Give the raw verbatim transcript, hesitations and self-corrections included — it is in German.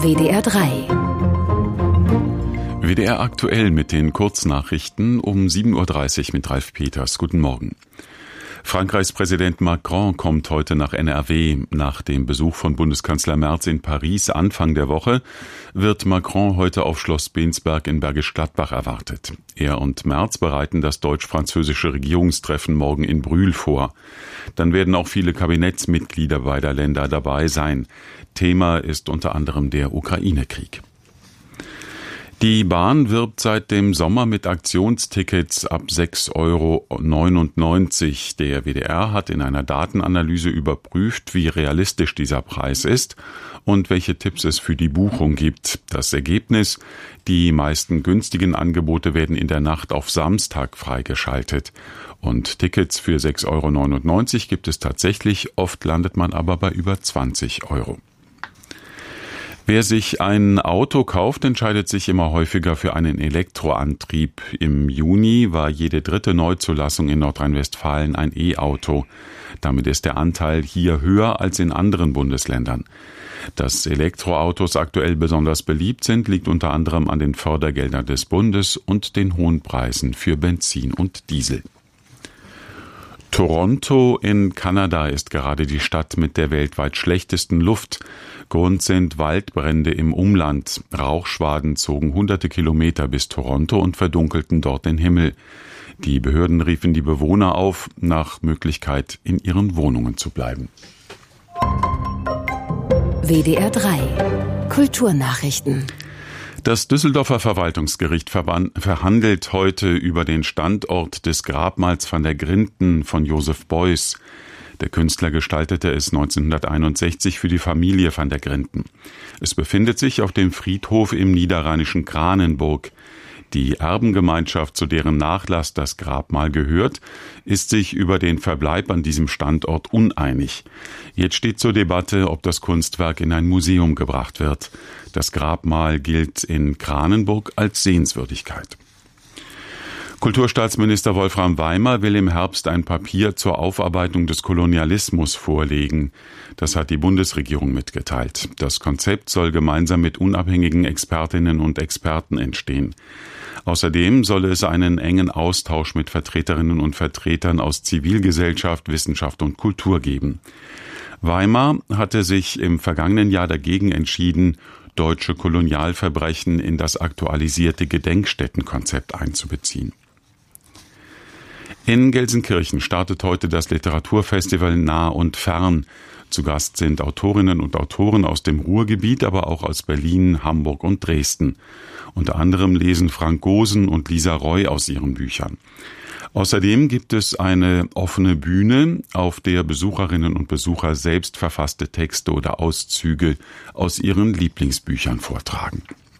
W D R drei. W D R aktuell mit den Kurznachrichten um sieben Uhr dreißig mit Ralf Peters. Guten Morgen. Frankreichs Präsident Macron kommt heute nach N R W. Nach dem Besuch von Bundeskanzler Merz in Paris Anfang der Woche wird Macron heute auf Schloss Bensberg in Bergisch Gladbach erwartet. Er und Merz bereiten das deutsch-französische Regierungstreffen morgen in Brühl vor. Dann werden auch viele Kabinettsmitglieder beider Länder dabei sein. Thema ist unter anderem der Ukraine-Krieg. Die Bahn wirbt seit dem Sommer mit Aktionstickets ab sechs Euro neunundneunzig. Der W D R hat in einer Datenanalyse überprüft, wie realistisch dieser Preis ist und welche Tipps es für die Buchung gibt. Das Ergebnis: Die meisten günstigen Angebote werden in der Nacht auf Samstag freigeschaltet. Und Tickets für sechs Euro neunundneunzig gibt es tatsächlich, oft landet man aber bei über zwanzig Euro. Wer sich ein Auto kauft, entscheidet sich immer häufiger für einen Elektroantrieb. Im Juni war jede dritte Neuzulassung in Nordrhein-Westfalen ein E-Auto. Damit ist der Anteil hier höher als in anderen Bundesländern. Dass Elektroautos aktuell besonders beliebt sind, liegt unter anderem an den Fördergeldern des Bundes und den hohen Preisen für Benzin und Diesel. Toronto in Kanada ist gerade die Stadt mit der weltweit schlechtesten Luft. Grund sind Waldbrände im Umland. Rauchschwaden zogen hunderte Kilometer bis Toronto und verdunkelten dort den Himmel. Die Behörden riefen die Bewohner auf, nach Möglichkeit in ihren Wohnungen zu bleiben. W D R drei. Kulturnachrichten. Das Düsseldorfer Verwaltungsgericht verhandelt heute über den Standort des Grabmals van der Grinden von Joseph Beuys. Der Künstler gestaltete es neunzehnhunderteinundsechzig für die Familie van der Grinden. Es befindet sich auf dem Friedhof im niederrheinischen Kranenburg. Die Erbengemeinschaft, zu deren Nachlass das Grabmal gehört, ist sich über den Verbleib an diesem Standort uneinig. Jetzt steht zur Debatte, ob das Kunstwerk in ein Museum gebracht wird. Das Grabmal gilt in Kranenburg als Sehenswürdigkeit. Kulturstaatsminister Wolfram Weimer will im Herbst ein Papier zur Aufarbeitung des Kolonialismus vorlegen. Das hat die Bundesregierung mitgeteilt. Das Konzept soll gemeinsam mit unabhängigen Expertinnen und Experten entstehen. Außerdem soll es einen engen Austausch mit Vertreterinnen und Vertretern aus Zivilgesellschaft, Wissenschaft und Kultur geben. Weimer hatte sich im vergangenen Jahr dagegen entschieden, deutsche Kolonialverbrechen in das aktualisierte Gedenkstättenkonzept einzubeziehen. In Gelsenkirchen startet heute das Literaturfestival Nah und Fern. Zu Gast sind Autorinnen und Autoren aus dem Ruhrgebiet, aber auch aus Berlin, Hamburg und Dresden. Unter anderem lesen Frank Gosen und Lisa Roy aus ihren Büchern. Außerdem gibt es eine offene Bühne, auf der Besucherinnen und Besucher selbst verfasste Texte oder Auszüge aus ihren Lieblingsbüchern vortragen.